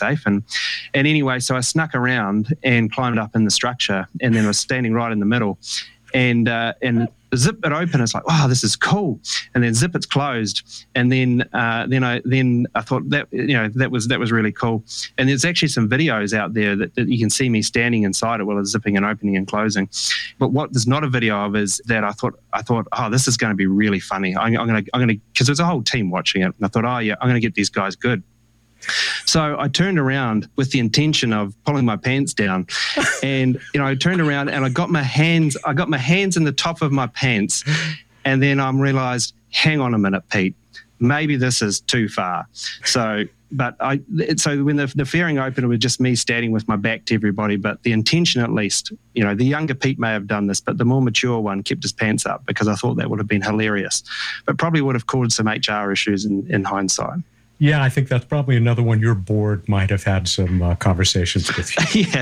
safe. And anyway, so I snuck around and climbed up in the structure, and then I was standing right in the middle, and zip it open. It's like, wow, this is cool. And then zip, it's closed. And then I thought that was really cool. And there's actually some videos out there that you can see me standing inside it while it's zipping and opening and closing. But what there's not a video of is that I thought, oh, this is going to be really funny. I'm gonna because there's a whole team watching it. And I thought, oh yeah, I'm gonna get these guys good. So I turned around with the intention of pulling my pants down, and I turned around and I got my hands in the top of my pants, and then I realized, hang on a minute, Pete, maybe this is too far. So when the fairing opened, it was just me standing with my back to everybody, but the intention, at least, the younger Pete may have done this, but the more mature one kept his pants up because I thought that would have been hilarious, but probably would have caused some HR issues in hindsight. Yeah, I think that's probably another one your board might have had some conversations with you.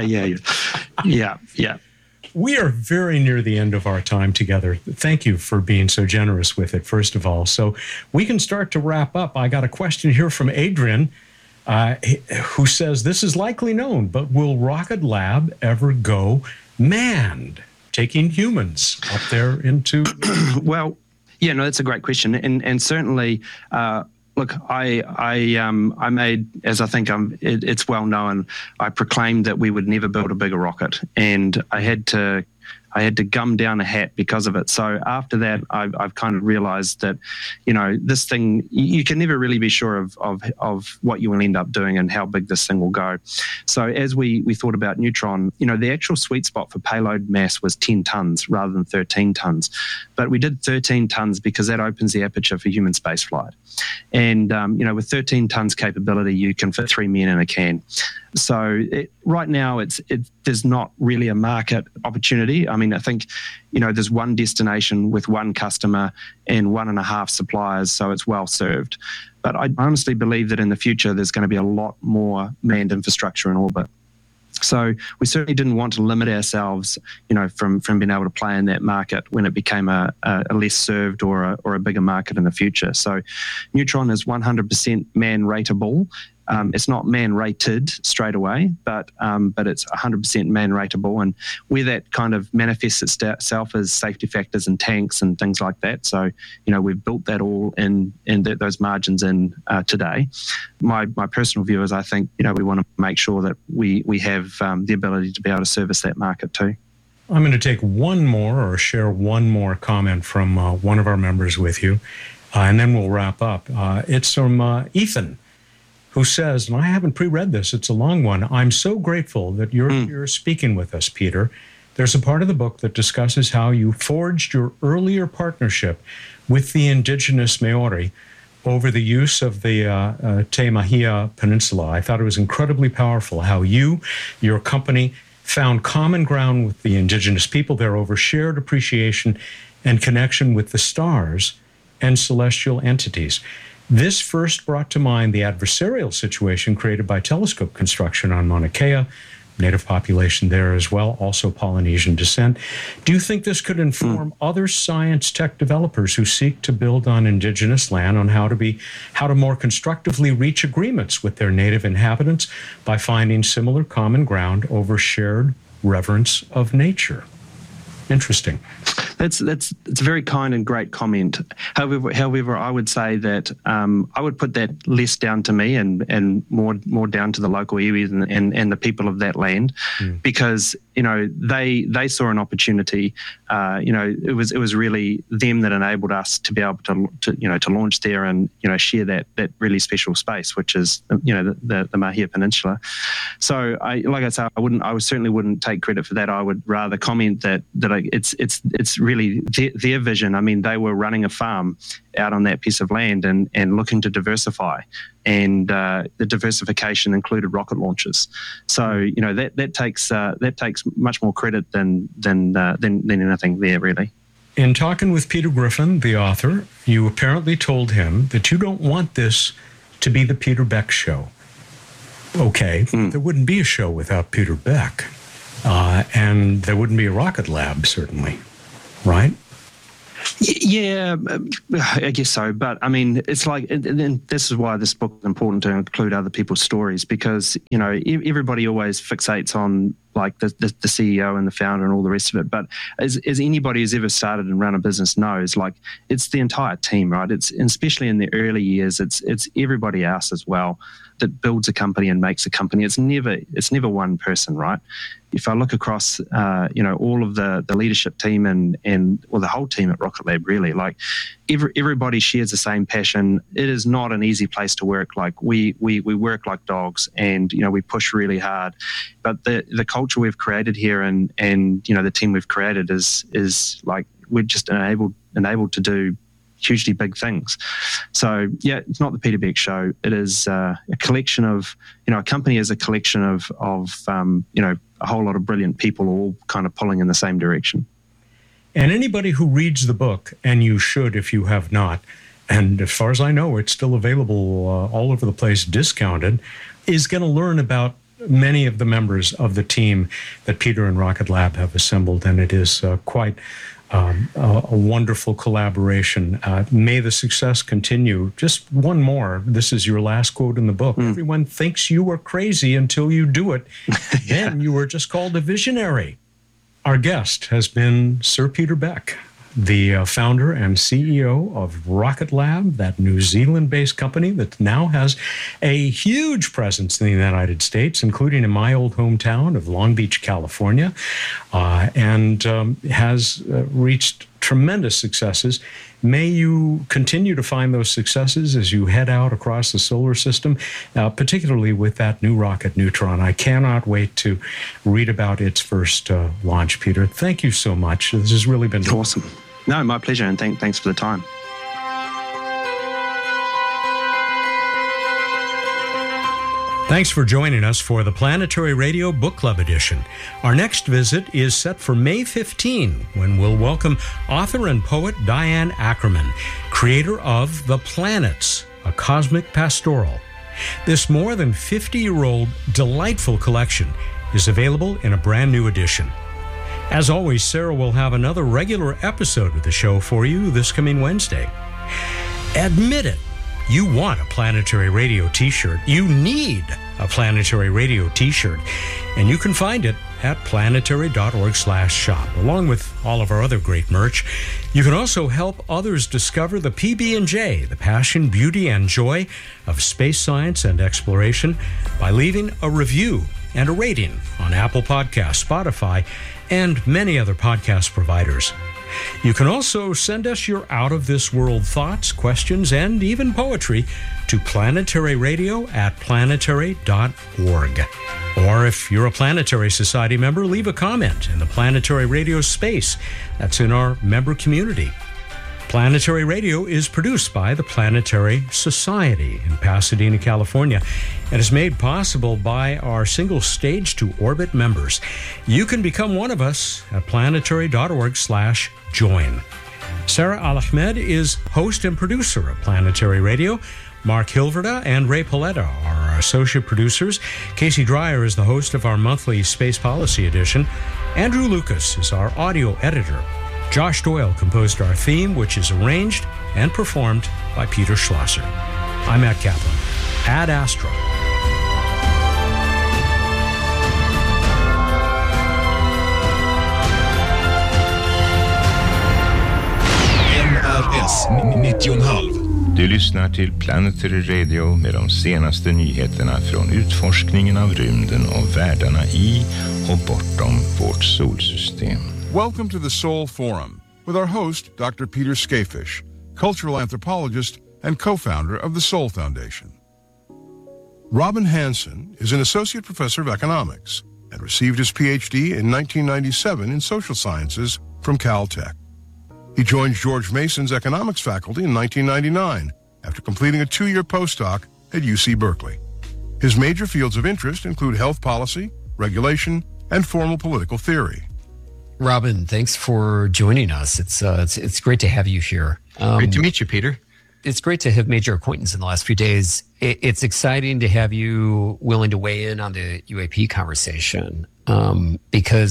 Yeah. We are very near the end of our time together. Thank you for being so generous with it, first of all. So we can start to wrap up. I got a question here from Adrian, who says, this is likely known, but will Rocket Lab ever go manned, taking humans up there into... Well, yeah, no, that's a great question. And certainly... Look, I made, as I think it's well known, I proclaimed that we would never build a bigger rocket, and I had to gum down a hat because of it. So after that, I've kind of realized that, this thing, you can never really be sure of what you will end up doing and how big this thing will go. So as we thought about Neutron, the actual sweet spot for payload mass was 10 tons rather than 13 tons. But we did 13 tons because that opens the aperture for human spaceflight. And, with 13 tons capability, you can fit 3 men in a can. So right now, there's not really a market opportunity. I mean, I think, there's one destination with one customer and 1.5 suppliers, so it's well served. But I honestly believe that in the future, there's going to be a lot more manned infrastructure in orbit. So we certainly didn't want to limit ourselves, from being able to play in that market when it became a less served or a bigger market in the future. So Neutron is 100% man-rateable. It's not man-rated straight away, but it's 100% man-rateable, and where that kind of manifests itself as safety factors and tanks and things like that. So, we've built that all in those margins in today. My personal view is I think, we want to make sure that we have the ability to be able to service that market too. I'm going to take share one more comment from one of our members with you, and then we'll wrap up. It's from Ethan, who says, and I haven't pre-read this, it's a long one, I'm so grateful that you're speaking with us, Peter. There's a part of the book that discusses how you forged your earlier partnership with the indigenous Maori over the use of the Te Mahia Peninsula. I thought it was incredibly powerful how your company, found common ground with the indigenous people there over shared appreciation and connection with the stars and celestial entities. This first brought to mind the adversarial situation created by telescope construction on Mauna Kea, native population there as well, also Polynesian descent. Do you think this could inform other science tech developers who seek to build on indigenous land on how to more constructively reach agreements with their native inhabitants by finding similar common ground over shared reverence of nature? Interesting. It's a very kind and great comment. However, I would say that I would put that less down to me and more down to the local iwis and the people of that land, because they saw an opportunity. It was really them that enabled us to be able to launch there and share that really special space, which is the Mahia Peninsula. So I certainly wouldn't take credit for that. I would rather comment that it's really their vision. I mean, they were running a farm out on that piece of land and looking to diversify, and the diversification included rocket launches. So that takes much more credit than anything there, really. In talking with Peter Griffin, the author, you apparently told him that you don't want this to be the Peter Beck show. Okay, there wouldn't be a show without Peter Beck, and there wouldn't be a Rocket Lab, certainly, right? Yeah, I guess so. But I mean, it's like, and this is why this book is important to include other people's stories, because, you know, everybody always fixates on like the CEO and the founder and all the rest of it. But as anybody who's ever started and run a business knows, like, it's the entire team, right? It's, and especially in the early years, it's everybody else as well that builds a company and makes a company. It's never one person, right? If I look across, you know, all of the leadership team and the whole team at Rocket Lab, really, like everybody shares the same passion. It is not an easy place to work. Like we work like dogs, and you know, we push really hard. But the culture we've created here and you know, the team we've created is like, we're just enabled to do hugely big things. So yeah, it's not the Peter Beck Show. It is a collection of, you know, a company is a collection of you know, a whole lot of brilliant people all kind of pulling in the same direction. And anybody who reads the book, and you should if you have not, and as far as I know, it's still available all over the place, discounted, is going to learn about many of the members of the team that Peter and Rocket Lab have assembled, and it is quite a wonderful collaboration. May the success continue. Just one more. This is your last quote in the book. Everyone thinks you are crazy until you do it. Then you were just called a visionary. Our guest has been Sir Peter Beck, the founder and CEO of Rocket Lab, that New Zealand-based company that now has a huge presence in the United States, including in my old hometown of Long Beach, California, and has reached tremendous successes. May you continue to find those successes as you head out across the solar system, particularly with that new rocket, Neutron. I cannot wait to read about its first launch, Peter. Thank you so much. This has really been awesome. No, my pleasure, and thanks for the time. Thanks for joining us for the Planetary Radio Book Club edition. Our next visit is set for May 15, when we'll welcome author and poet Diane Ackerman, creator of The Planets, a cosmic pastoral. This more than 50-year-old delightful collection is available in a brand new edition. As always, Sarah will have another regular episode of the show for you this coming Wednesday. Admit it. You want a Planetary Radio t-shirt. You need a Planetary Radio t-shirt. And you can find it at planetary.org/shop, along with all of our other great merch. You can also help others discover the PB&J, the passion, beauty, and joy of space science and exploration, by leaving a review and a rating on Apple Podcasts, Spotify, and many other podcast providers. You can also send us your out-of-this-world thoughts, questions, and even poetry to planetaryradio@planetary.org. Or if you're a Planetary Society member, leave a comment in the Planetary Radio space that's in our member community. Planetary Radio is produced by the Planetary Society in Pasadena, California, and is made possible by our single stage to orbit members. You can become one of us at planetary.org/join. Sarah Al-Ahmed is host and producer of Planetary Radio. Mark Hilverda and Ray Paletta are our associate producers. Casey Dreyer is the host of our monthly Space Policy Edition. Andrew Lucas is our audio editor. Josh Doyle composed our theme, which is arranged and performed by Peter Schlosser. I'm Matt Kaplan. Ad Astra. NRS 90,5. Du lyssnar till Planetary Radio med de senaste nyheterna från utforskningen av rymden och världarna i och bortom vårt solsystem. Welcome to the Soul Forum with our host, Dr. Peter Skafish, cultural anthropologist and co-founder of the Soul Foundation. Robin Hanson is an associate professor of economics and received his PhD in 1997 in social sciences from Caltech. He joined George Mason's economics faculty in 1999 after completing a 2-year postdoc at UC Berkeley. His major fields of interest include health policy, regulation, and formal political theory. Robin, thanks for joining us. It's great to have you here. Great to meet you, Peter. It's great to have made your acquaintance in the last few days. It's exciting to have you willing to weigh in on the UAP conversation because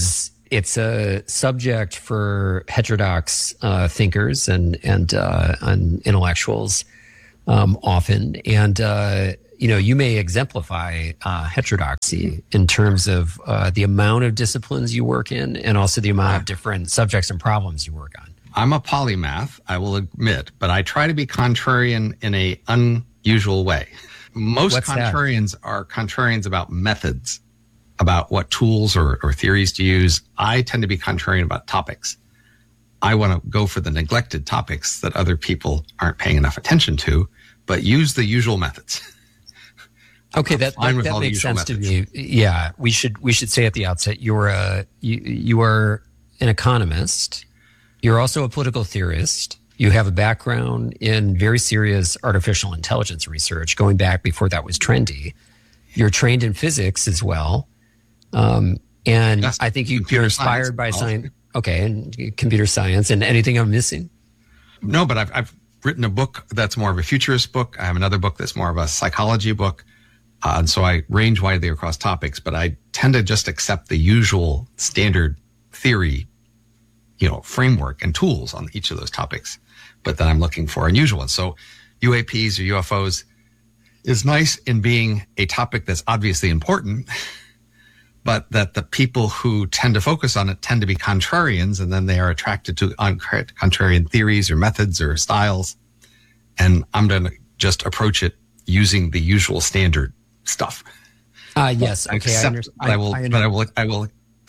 it's a subject for heterodox thinkers and intellectuals often. And you may exemplify heterodoxy in terms of the amount of disciplines you work in, and also the amount of different subjects and problems you work on. I'm a polymath, I will admit, but I try to be contrarian in a unusual way. Most contrarians are contrarians about methods, about what tools or theories to use. I tend to be contrarian about topics. I want to go for the neglected topics that other people aren't paying enough attention to, but use the usual methods. Okay, that makes sense to me. Yeah, we should say at the outset, you are an economist. You're also a political theorist. You have a background in very serious artificial intelligence research, going back before that was trendy. You're trained in physics as well. And yes, I think you're inspired by science. Okay, and computer science. And anything I'm missing? No, but I've written a book that's more of a futurist book. I have another book that's more of a psychology book. And so I range widely across topics, but I tend to just accept the usual standard theory, framework and tools on each of those topics. But then I'm looking for unusual ones. So UAPs or UFOs is nice in being a topic that's obviously important, but that the people who tend to focus on it tend to be contrarians, and then they are attracted to contrarian theories or methods or styles. And I'm going to just approach it using the usual standard stuff. Yes. Okay. I will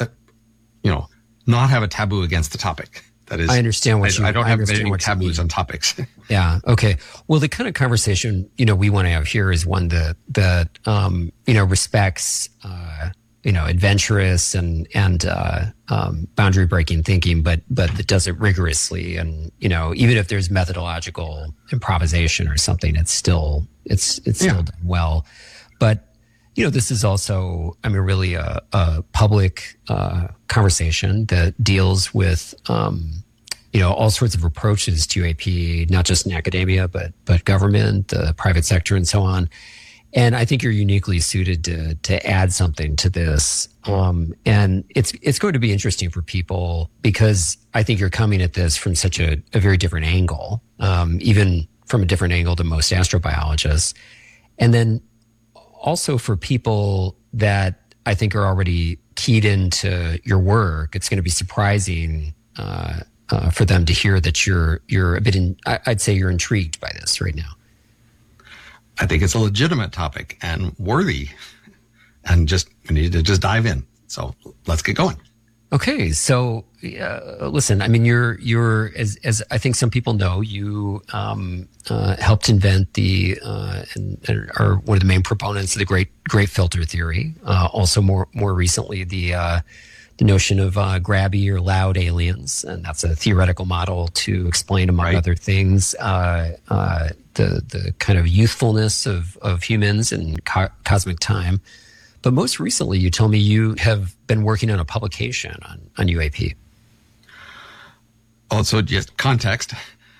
not have a taboo against the topic. That is, I understand what I don't have any taboos on topics. Yeah. Okay. Well, the kind of conversation, we want to have here is one that respects, adventurous and boundary breaking thinking, but that does it rigorously. And, even if there's methodological improvisation or something, it's still done well. But, this is also, really a public conversation that deals with, all sorts of approaches to UAP, not just in academia, but government, the private sector, and so on. And I think you're uniquely suited to add something to this. And it's going to be interesting for people because I think you're coming at this from such a very different angle, even from a different angle than most astrobiologists. And then also for people that I think are already keyed into your work, it's going to be surprising for them to hear that you're a bit I'd say you're intrigued by this right now. I think it's a legitimate topic and worthy, and we need to just dive in. So let's get going. Okay, so listen, you're as I think some people know, you helped invent and are one of the main proponents of the great filter theory. Also, more recently, the notion of grabby or loud aliens, and that's a theoretical model to explain, among other things, the kind of youthfulness of humans in cosmic time. But most recently, you told me you have been working on a publication on UAP. Also, just context,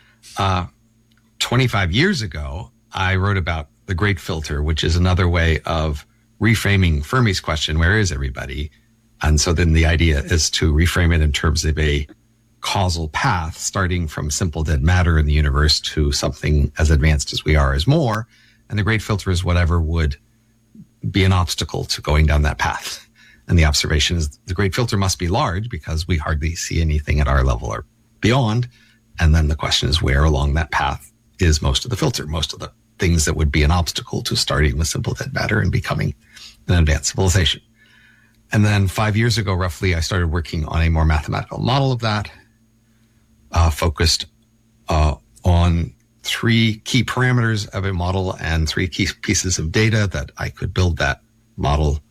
25 years ago, I wrote about the Great Filter, which is another way of reframing Fermi's question, where is everybody? And so then the idea is to reframe it in terms of a causal path, starting from simple dead matter in the universe to something as advanced as we are as more. And the Great Filter is whatever would be an obstacle to going down that path. And the observation is the Great Filter must be large because we hardly see anything at our level or beyond. And then the question is, where along that path is most of the filter, most of the things that would be an obstacle to starting with simple dead matter and becoming an advanced civilization. And then 5 years ago, roughly, I started working on a more mathematical model of that, focused on 3 key parameters of a model and 3 key pieces of data that I could build that model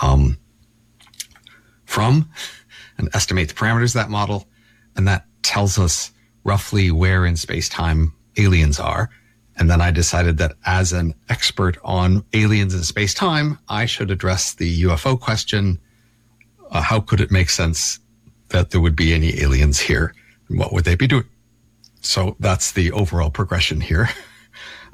from and estimate the parameters of that model. And that tells us roughly where in space-time aliens are. And then I decided that as an expert on aliens in space-time, I should address the UFO question. How could it make sense that there would be any aliens here? And what would they be doing? So that's the overall progression here.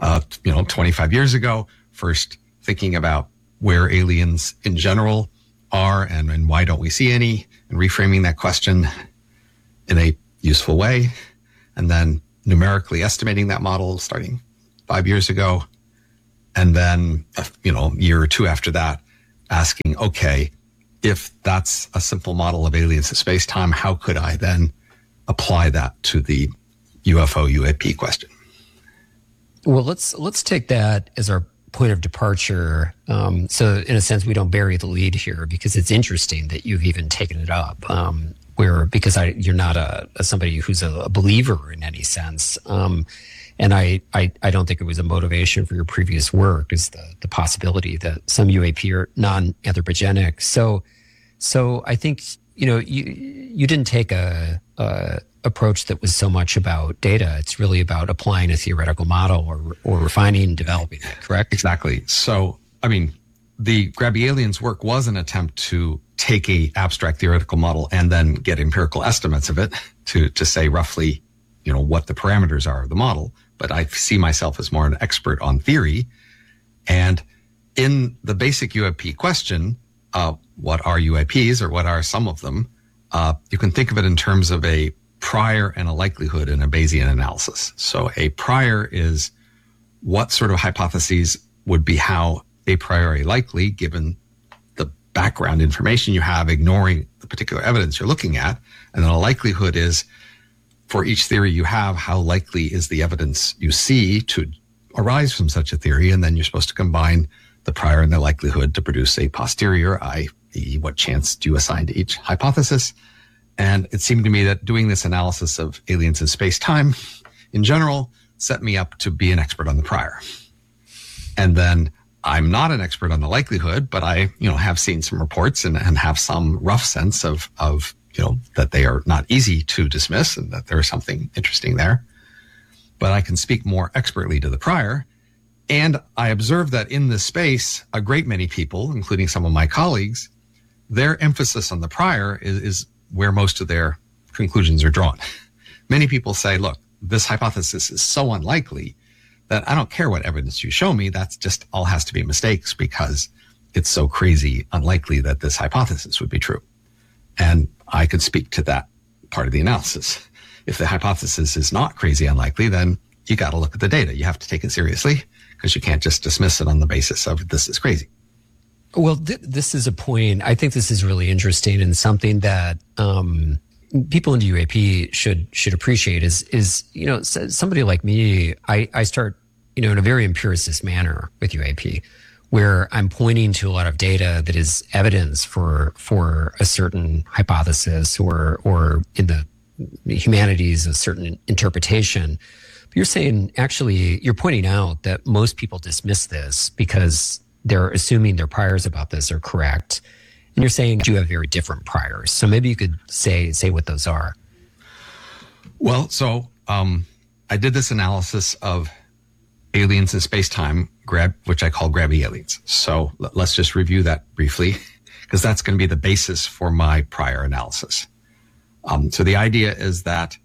25 years ago, first thinking about where aliens in general are and why don't we see any, and reframing that question in a useful way, and then numerically estimating that model starting 5 years ago. And then, a year or two after that, asking, okay, if that's a simple model of aliens in space-time, how could I then apply that to the UFO UAP question? Well, let's take that as our point of departure. So in a sense, we don't bury the lead here, because it's interesting that you've even taken it up. Because you're not somebody who's a believer in any sense. And I don't think it was a motivation for your previous work, is the possibility that some UAP are non-anthropogenic. So I think, you didn't take a approach that was so much about data. It's really about applying a theoretical model or refining and developing it, correct? Exactly. So, the Grabby Aliens work was an attempt to take a abstract theoretical model and then get empirical estimates of it to say roughly, what the parameters are of the model. But I see myself as more an expert on theory. And in the basic UAP question, what are UAPs, or what are some of them? You can think of it in terms of a prior and a likelihood in a Bayesian analysis. So a prior is what sort of hypotheses would be how a priori likely, given the background information you have, ignoring the particular evidence you're looking at. And then a likelihood is, for each theory you have, how likely is the evidence you see to arise from such a theory? And then you're supposed to combine the prior and the likelihood to produce a posterior, i.e. what chance do you assign to each hypothesis? And it seemed to me that doing this analysis of aliens in space-time in general set me up to be an expert on the prior. And then I'm not an expert on the likelihood, but I, have seen some reports and have some rough sense of that they are not easy to dismiss and that there is something interesting there. But I can speak more expertly to the prior. And I observed that in this space, a great many people, including some of my colleagues, their emphasis on the prior is where most of their conclusions are drawn. Many people say, look, this hypothesis is so unlikely that I don't care what evidence you show me. That's just all has to be mistakes, because it's so crazy unlikely that this hypothesis would be true. And I could speak to that part of the analysis. If the hypothesis is not crazy unlikely, then you got to look at the data. You have to take it seriously, because you can't just dismiss it on the basis of this is crazy. Well, this is a point. I think this is really interesting, and something that people in the UAP should appreciate is somebody like me. I start in a very empiricist manner with UAP, where I'm pointing to a lot of data that is evidence for a certain hypothesis or in the humanities a certain interpretation. But you're saying, actually, you're pointing out that most people dismiss this because they're assuming their priors about this are correct. And you're saying you have very different priors. So maybe you could say what those are. Well, so I did this analysis of aliens in space-time, which I call Grabby Aliens. So let's just review that briefly, because that's going to be the basis for my prior analysis. So the idea is that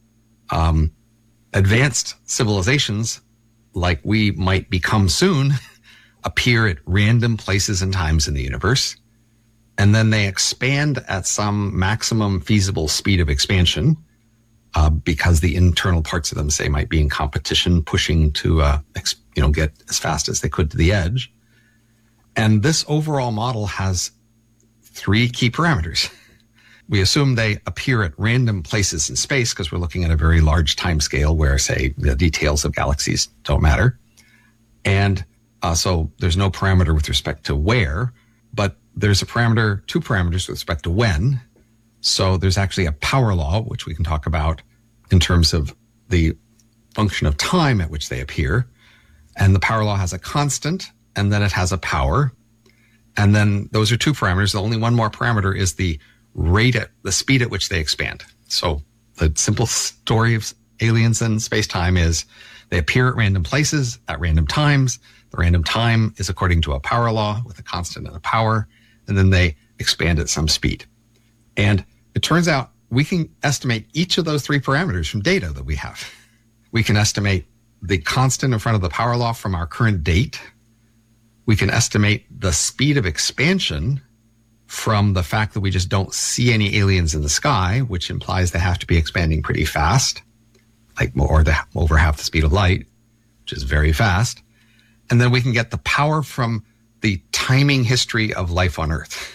advanced civilizations, like we might become soon, appear at random places and times in the universe, and then they expand at some maximum feasible speed of expansion, because the internal parts of them, say, might be in competition, pushing to get as fast as they could to the edge. And this overall model has 3 key parameters. We assume they appear at random places in space, because we're looking at a very large time scale where, say, the details of galaxies don't matter. And so there's no parameter with respect to where, but there's 2 parameters with respect to when. So there's actually a power law, which we can talk about in terms of the function of time at which they appear. And the power law has a constant, and then it has a power. And then those are 2 parameters. The only one more parameter is the speed at which they expand. So the simple story of aliens in space-time is they appear at random places at random times. The random time is according to a power law with a constant and a power, and then they expand at some speed. And it turns out we can estimate each of those 3 parameters from data that we have. We can estimate the constant in front of the power law from our current date. We can estimate the speed of expansion from the fact that we just don't see any aliens in the sky, which implies they have to be expanding pretty fast, like over half the speed of light, which is very fast. And then we can get the power from the timing history of life on Earth.